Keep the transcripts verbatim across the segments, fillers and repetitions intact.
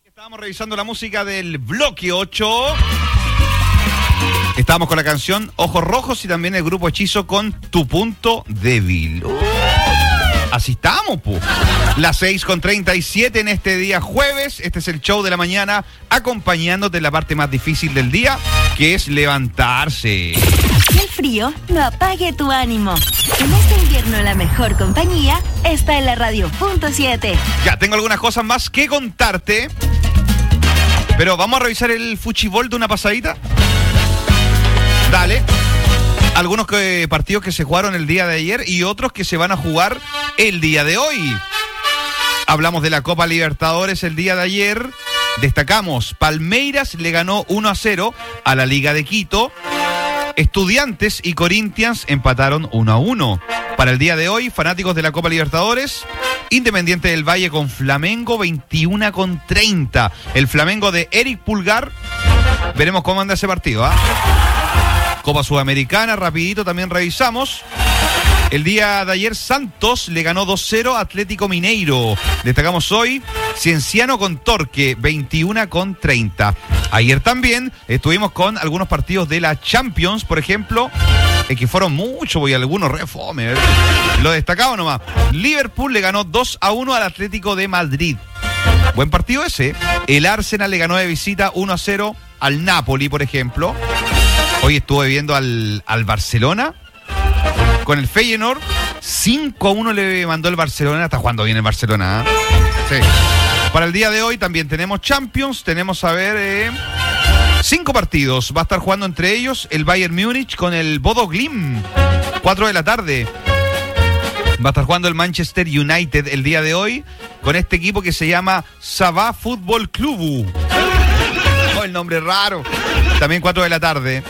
Estábamos revisando la música del bloque ocho. Estábamos con la canción Ojos Rojos y también el grupo Hechizo con Tu Punto Débil. Uh, así estamos, pu. Las seis con treinta y siete en este día jueves. Este es el show de la mañana, acompañándote en la parte más difícil del día, que es levantarse. Que el frío no apague tu ánimo. En este invierno la mejor compañía está en la radio punto siete. Ya, tengo algunas cosas más que contarte. Pero vamos a revisar el fuchibol de una pasadita. Dale. Algunos que, partidos que se jugaron el día de ayer y otros que se van a jugar el día de hoy. Hablamos de la Copa Libertadores el día de ayer. Destacamos, Palmeiras le ganó uno a cero a la Liga de Quito. Estudiantes y Corinthians empataron uno a uno. Para el día de hoy, fanáticos de la Copa Libertadores, Independiente del Valle con Flamengo, veintiuno con treinta. El Flamengo de Eric Pulgar. Veremos cómo anda ese partido, ¿ah? ¿eh? Copa Sudamericana, rapidito también revisamos. El día de ayer Santos le ganó dos cero a Atlético Mineiro. Destacamos hoy Cienciano con Torque, veintiuno con treinta. Ayer también estuvimos con algunos partidos de la Champions, por ejemplo, eh, que fueron muchos, voy a algunos re fome. ¿eh? Lo destacado nomás. Liverpool le ganó dos a uno al Atlético de Madrid. Buen partido ese. El Arsenal le ganó de visita uno a cero al Napoli, por ejemplo. Hoy estuve viendo al, al Barcelona con el Feyenoord. cinco a uno le mandó el Barcelona. Está jugando bien el Barcelona, ¿eh? Sí. Para el día de hoy también tenemos Champions. Tenemos, a ver, eh, cinco partidos. Va a estar jugando entre ellos el Bayern Múnich con el Bodo Glimt. cuatro de la tarde. Va a estar jugando el Manchester United el día de hoy con este equipo que se llama Sabah Fútbol Club. Oh, el nombre raro. También cuatro de la tarde.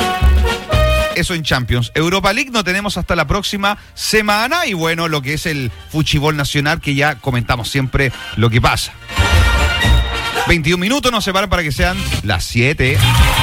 Eso en Champions. Europa League no tenemos hasta la próxima semana. Y bueno, lo que es el fuchibol nacional, que ya comentamos siempre lo que pasa. veintiún minutos nos separan para que sean las siete.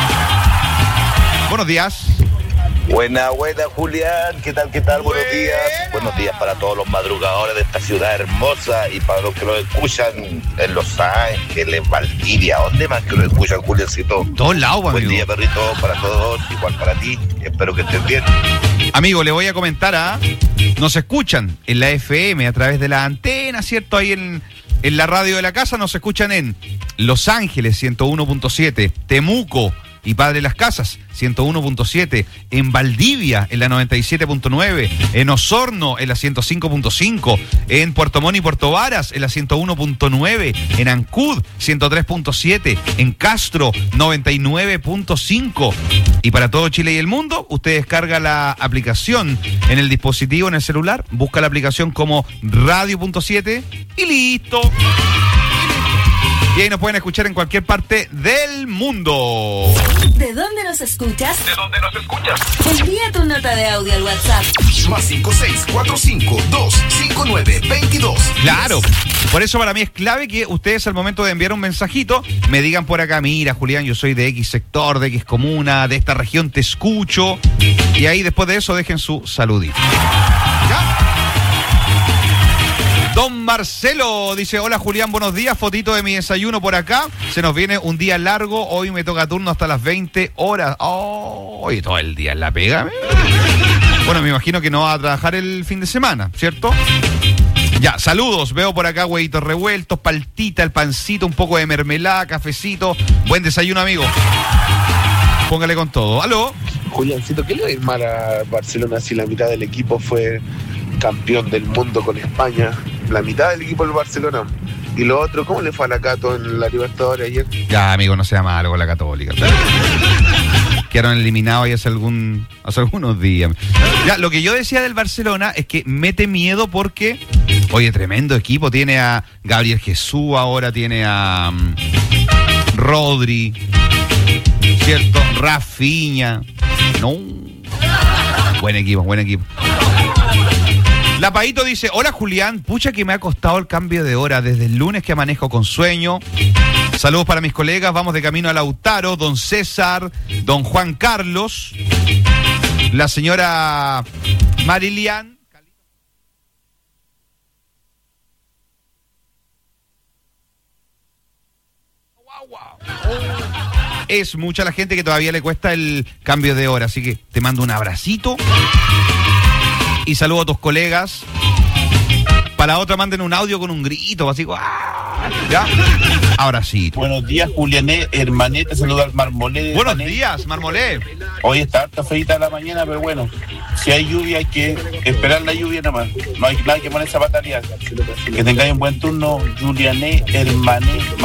Buenos días. Buena, buena, Julián. ¿Qué tal, qué tal? Buenos días. Buenos días para todos los madrugadores de esta ciudad hermosa y para los que lo escuchan en Los Ángeles, Valdivia. ¿Dónde más que lo escuchan, Juliancito? Todos lados, amigo. Buen día, perrito, para todos. Igual para ti. Espero que estés bien. Amigo, le voy a comentar a... Nos escuchan en la F M a través de la antena, ¿cierto? Ahí en, en la radio de la casa nos escuchan en Los Ángeles, ciento uno punto siete, Temuco y Padre Las Casas, ciento uno punto siete, en Valdivia, en la noventa y siete punto nueve, en Osorno, en la ciento cinco punto cinco, en Puerto Montt y Puerto Varas, en la ciento uno punto nueve, en Ancud, ciento tres punto siete, en Castro, noventa y nueve punto cinco. Y para todo Chile y el mundo, usted descarga la aplicación en el dispositivo, en el celular, busca la aplicación como radio punto siete y listo. Y ahí nos pueden escuchar en cualquier parte del mundo. ¿De dónde nos escuchas? ¿De dónde nos escuchas? Envía tu nota de audio al WhatsApp. Más cinco seis cuatro cinco dos cinco nueve veintidós. Claro. Por eso para mí es clave que ustedes al momento de enviar un mensajito me digan por acá, mira, Julián, yo soy de X sector, de X comuna, de esta región, te escucho. Y ahí después de eso dejen su saludito. ¿Ya? Don Marcelo dice, hola Julián, buenos días, fotito de mi desayuno por acá. Se nos viene un día largo, hoy me toca turno hasta las veinte horas. Oh, hoy todo el día en la pega. Bueno, me imagino que no va a trabajar el fin de semana, ¿cierto? Ya, saludos, veo por acá huevitos revueltos, paltita, el pancito, un poco de mermelada, cafecito. Buen desayuno, amigo. Póngale con todo. ¿Aló? Juliancito, ¿qué le va a ir mal a Barcelona si la mitad del equipo fue campeón del mundo con España? La mitad del equipo del Barcelona. Y lo otro, ¿cómo le fue a la Cato en la Libertadores ayer? Ya, amigo, no sea malo con la Católica. Quedaron eliminados ahí hace, algún, hace algunos días. Ya, lo que yo decía del Barcelona es que mete miedo porque, oye, tremendo equipo. Tiene a Gabriel Jesús ahora, tiene a um, Rodri, ¿cierto? Rafinha. No. Buen equipo, buen equipo. Lapaito dice, hola Julián, pucha que me ha costado el cambio de hora desde el lunes que manejo con sueño. Saludos para mis colegas, vamos de camino a Lautaro, don César, don Juan Carlos, la señora Marilian. agua. Es mucha la gente que todavía le cuesta el cambio de hora, así que te mando un abracito y saludo a tus colegas. Para la otra manden un audio con un grito, así, ¡ah! ¿Ya? Ahora sí. Buenos días, Juliané, hermané, te saluda al Marmolé. Buenos días, Marmolé. Hoy está harta feita la mañana, pero bueno, si hay lluvia hay que esperar la lluvia nomás. No hay nada que ponerse a patalear. Que tengáis un buen turno, Juliané, hermané.